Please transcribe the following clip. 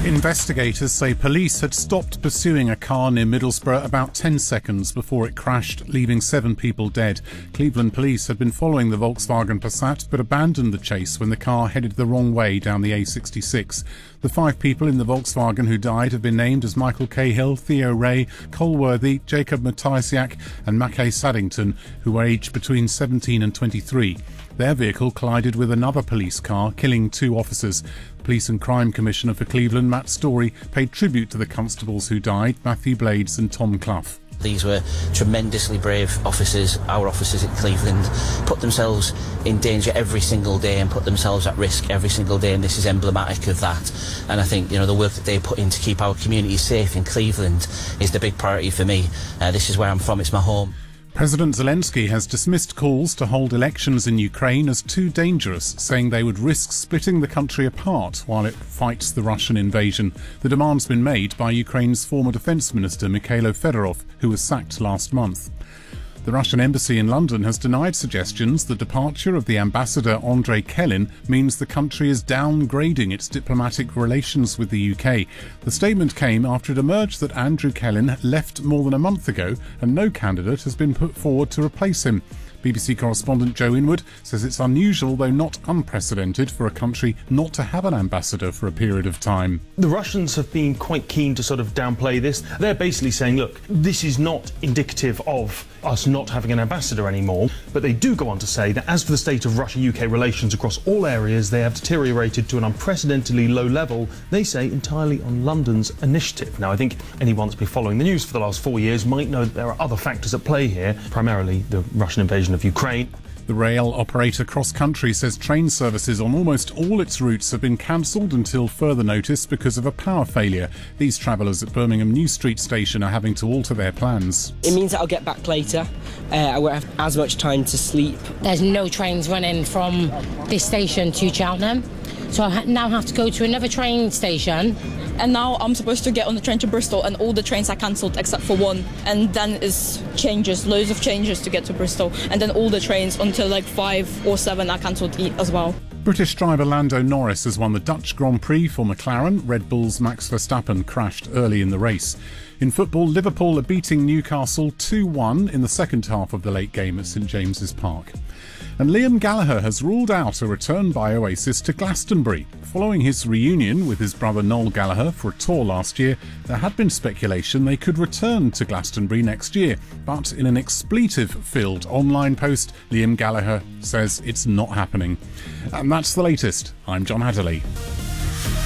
Investigators say police had stopped pursuing a car near Middlesbrough about 10 seconds before it crashed, leaving 7 people dead. Cleveland police had been following the Volkswagen Passat but abandoned the chase when the car headed the wrong way down the A66. The 5 people in the Volkswagen who died have been named as Michael Cahill, Theo Ray, Cole Worthy, Jacob Matysiak and Mackay Saddington, who were aged between 17 and 23. Their vehicle collided with another police car, killing 2 officers. Police and Crime Commissioner for Cleveland, Matt Story, paid tribute to the constables who died, Matthew Blades and Tom Clough. These were tremendously brave officers. Our officers at Cleveland put themselves in danger every single day and put themselves at risk every single day, and this is emblematic of that. And I think, the work that they put in to keep our communities safe in Cleveland is the big priority for me. This is where I'm from, it's my home. President Zelensky has dismissed calls to hold elections in Ukraine as too dangerous, saying they would risk splitting the country apart while it fights the Russian invasion. The demand's been made by Ukraine's former defence minister Mikhailo Fedorov, who was sacked last month. The Russian embassy in London has denied suggestions the departure of the ambassador Andrei Kelin means the country is downgrading its diplomatic relations with the UK. The statement came after it emerged that Andrew Kelin left more than a month ago and no candidate has been put forward to replace him. BBC correspondent Joe Inwood says it's unusual, though not unprecedented, for a country not to have an ambassador for a period of time. The Russians have been quite keen to sort of downplay this. They're basically saying, look, this is not indicative of us not having an ambassador anymore. But they do go on to say that as for the state of Russia-UK relations across all areas, they have deteriorated to an unprecedentedly low level, they say entirely on London's initiative. Now, I think anyone that's been following the news for the last 4 years might know that there are other factors at play here, primarily the Russian invasion of Ukraine. The rail operator Cross Country says train services on almost all its routes have been cancelled until further notice because of a power failure. These travellers at Birmingham New Street Station are having to alter their plans. It means that I'll get back later. I won't have as much time to sleep. There's no trains running from this station to Cheltenham, so I now have to go to another train station. And now I'm supposed to get on the train to Bristol and all the trains are cancelled except for one. And then it's loads of changes to get to Bristol. And then all the trains until like 5 or 7 are cancelled as well. British driver Lando Norris has won the Dutch Grand Prix for McLaren. Red Bull's Max Verstappen crashed early in the race. In football, Liverpool are beating Newcastle 2-1 in the second half of the late game at St James's Park. And Liam Gallagher has ruled out a return by Oasis to Glastonbury. Following his reunion with his brother Noel Gallagher for a tour last year, there had been speculation they could return to Glastonbury next year. But in an expletive-filled online post, Liam Gallagher says it's not happening. And that's the latest. I'm John Hatterley.